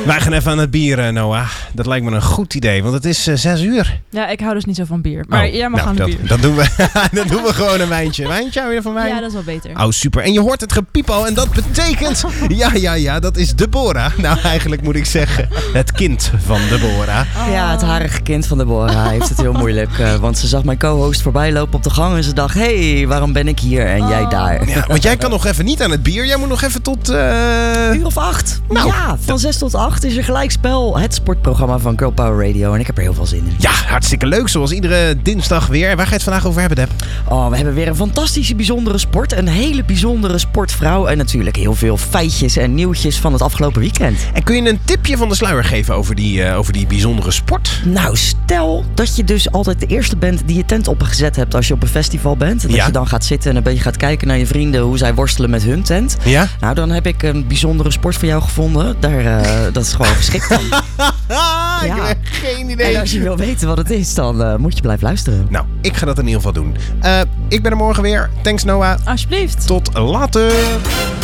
Wij gaan even aan het bier, Noah. Dat lijkt me een goed idee, want het is 6 uur. Ja, ik hou dus niet zo van bier. Maar jij mag aan de bier. Dan doen we gewoon een wijntje. Wijntje, hou je van wijn? Ja, dat is wel beter. Oh, super. En je hoort het gepiepel en dat betekent... Ja, dat is Deborah. Nou, eigenlijk moet ik zeggen, het kind van Deborah. Oh. Ja, het harige kind van Deborah heeft het heel moeilijk. Want ze zag mijn co-host voorbij lopen op de gang en ze dacht... Hé, waarom ben ik hier en jij daar? Ja, want jij kan nog even niet aan het bier. Jij moet nog even tot... Uur of 8. Nou, ja, van 6 tot 8 is er gelijkspel. Het sportprogramma van Girl Power Radio. En ik heb er heel veel zin in. Ja, hartstikke leuk. Zoals iedere dinsdag weer. Waar ga je het vandaag over hebben, Deb? Oh, we hebben weer een fantastische, bijzondere sport. Een hele bijzondere sportvrouw. En natuurlijk heel veel feitjes en nieuwtjes van het afgelopen weekend. En kun je een tipje van de sluier geven over die bijzondere sport? Nou, stel dat je dus altijd de eerste bent die je tent opgezet hebt als je op een festival bent. En dat je dan gaat zitten en een beetje gaat kijken naar je vrienden hoe zij worstelen met hun tent. Ja? Nou, dan heb ik een bijzondere sport voor jou gevonden. Dat is gewoon geschikt dan. Ik heb geen idee. En als je wil weten wat het is, dan moet je blijven luisteren. Nou, ik ga dat in ieder geval doen. Ik ben er morgen weer. Thanks, Noah. Alsjeblieft. Tot later.